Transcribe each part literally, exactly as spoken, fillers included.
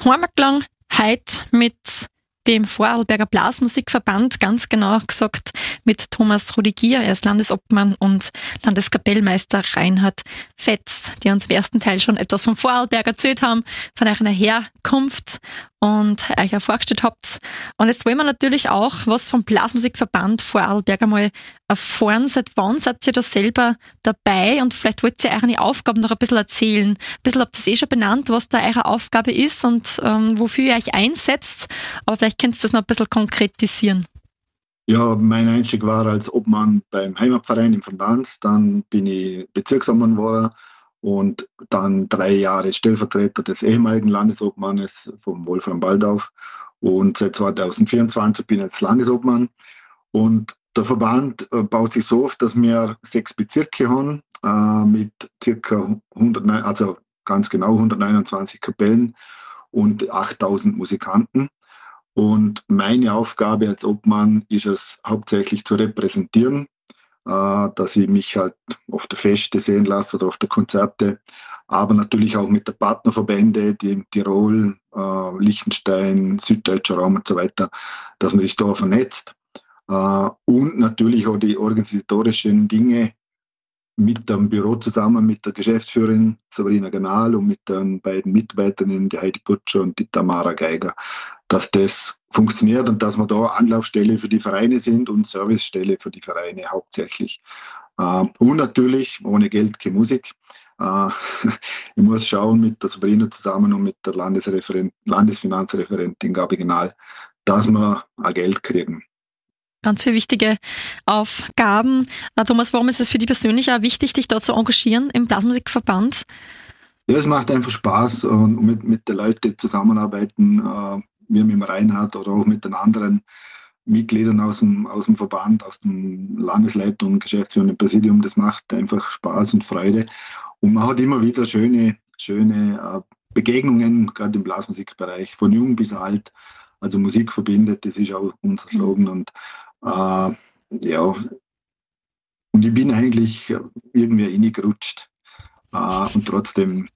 Heimatlang heute mit dem Vorarlberger Blasmusikverband, ganz genau gesagt mit Thomas Rudigier, er ist Landesobmann, und Landeskapellmeister Reinhard Fetz, die uns im ersten Teil schon etwas vom Vorarlberg erzählt haben, von eurer Herkunft und euch auch vorgestellt habt. Und jetzt wollen wir natürlich auch was vom Blasmusikverband Vorarlberg einmal erfahren. Seit wann seid ihr da selber dabei? Und vielleicht wollt ihr eure Aufgaben noch ein bisschen erzählen. Ein bisschen habt ihr es eh schon benannt, was da eure Aufgabe ist und ähm, wofür ihr euch einsetzt. Aber vielleicht könnt ihr das noch ein bisschen konkretisieren. Ja, mein Einstieg war als Obmann beim Heimatverein in Vandanz. Dann bin ich Bezirksobmann geworden und dann drei Jahre Stellvertreter des ehemaligen Landesobmannes vom Wolfram Baldauf. Und seit zweitausendvierundzwanzig bin ich jetzt Landesobmann. Und der Verband äh, baut sich so auf, dass wir sechs Bezirke haben äh, mit circa hundert, also ganz genau hundertneunundzwanzig Kapellen und achttausend Musikanten. Und meine Aufgabe als Obmann ist es hauptsächlich zu repräsentieren, äh, dass ich mich halt auf der Feste sehen lasse oder auf der Konzerte, aber natürlich auch mit der Partnerverbände, die in Tirol, äh, Liechtenstein, süddeutscher Raum und so weiter, dass man sich da vernetzt. Äh, und natürlich auch die organisatorischen Dinge mit dem Büro zusammen, mit der Geschäftsführerin Sabrina Ganal und mit den beiden Mitarbeiterinnen, die Heidi Putscher und die Tamara Geiger, dass das funktioniert und dass wir da Anlaufstelle für die Vereine sind und Servicestelle für die Vereine hauptsächlich. Äh, und natürlich, ohne Geld keine Musik. Äh, ich muss schauen mit der Sabrina zusammen und mit der Landesreferent, Landesfinanzreferentin Gabi Ganal, dass wir auch Geld kriegen. Ganz viele wichtige Aufgaben. Thomas, warum ist es für dich persönlich auch wichtig, dich da zu engagieren im Blasmusikverband? Ja, es macht einfach Spaß und mit, mit den Leuten zusammenarbeiten, äh, wie mit dem Reinhard oder auch mit den anderen Mitgliedern aus dem, aus dem Verband, aus dem Landesleitung, Geschäftsführung und Präsidium. Das macht einfach Spaß und Freude. Und man hat immer wieder schöne, schöne äh, Begegnungen, gerade im Blasmusikbereich, von jung bis alt. Also Musik verbindet, das ist auch unser Slogan. Und äh, ja, und ich bin eigentlich irgendwie reingerutscht. Uh, und trotzdem,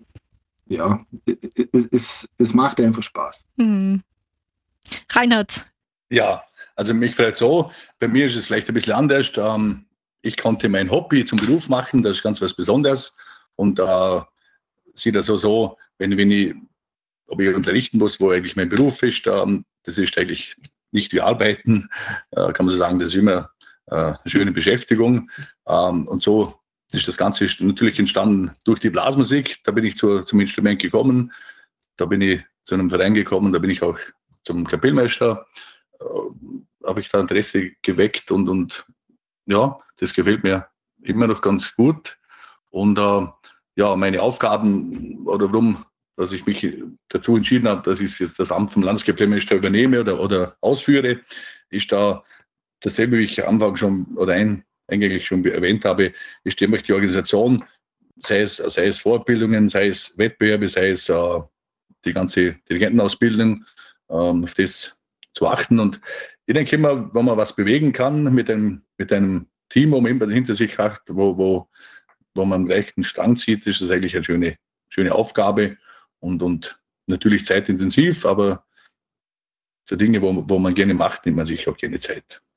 ja, es, es, es macht einfach Spaß. Mhm. Reinhard. Ja, also mich vielleicht so, bei mir ist es vielleicht ein bisschen anders. Ähm, ich konnte mein Hobby zum Beruf machen, das ist ganz was Besonderes. Und da äh, sieht das so, so wenn, wenn ich, ob ich unterrichten muss, wo eigentlich mein Beruf ist, ähm, das ist eigentlich nicht wie Arbeiten, äh, kann man so sagen, das ist immer äh, eine schöne Beschäftigung. Ähm, und so ist das Ganze ist natürlich entstanden durch die Blasmusik. Da bin ich zu, zum Instrument gekommen. Da bin ich zu einem Verein gekommen. Da bin ich auch zum Kapellmeister. Äh, habe ich da Interesse geweckt. Und, und ja, das gefällt mir immer noch ganz gut. Und äh, ja, meine Aufgaben oder warum, dass ich mich dazu entschieden habe, dass ich jetzt das Amt vom Landeskapellmeister übernehme oder, oder ausführe, ist da dasselbe, wie ich am Anfang schon oder ein eigentlich schon erwähnt habe, ist immer die Organisation, sei es, sei es Fortbildungen, sei es Wettbewerbe, sei es äh, die ganze Dirigentenausbildung, ähm, auf das zu achten. Und ich denke immer, wenn man was bewegen kann mit einem, mit einem Team, wo man immer hinter sich hat, wo, wo, wo man am gleichen Strang zieht, ist das eigentlich eine schöne, schöne Aufgabe und, und natürlich zeitintensiv, aber für Dinge, wo, wo man gerne macht, nimmt man sich auch gerne Zeit.